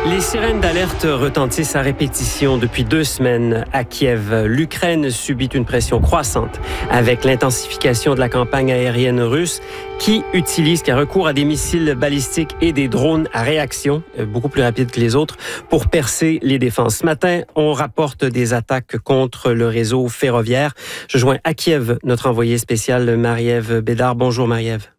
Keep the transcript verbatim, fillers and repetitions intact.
Les sirènes d'alerte retentissent à répétition depuis deux semaines à Kiev. L'Ukraine subit une pression croissante avec l'intensification de la campagne aérienne russe qui utilise, qui a recours à des missiles balistiques et des drones à réaction, beaucoup plus rapides que les autres, pour percer les défenses. Ce matin, on rapporte des attaques contre le réseau ferroviaire. Je joins à Kiev notre envoyée spéciale Marie-Ève Bédard. Bonjour Marie-Ève.